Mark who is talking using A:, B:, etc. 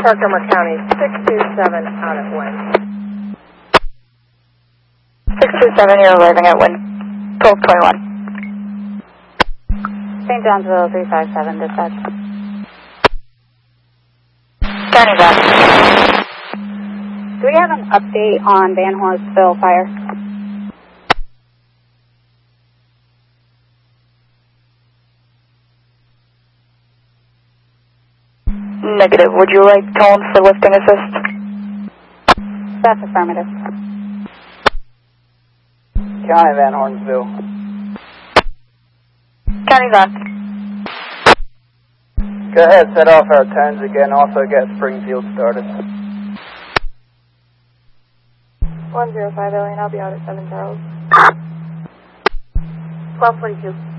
A: Herkimer County, 627 out at wind.
B: 627, you're arriving at wind 1221.
C: St. Johnsville 357, dispatch.
B: County back.
C: Do we have an update on Van Horsville fire?
B: Negative. Would you like tone for lifting assist?
C: That's affirmative.
D: County Van Hornsville.
B: County's on.
D: Go ahead, set off our tones again. Also get Springfield started.
A: 105 Alien, I'll be out at 7 Charles.
C: 1242.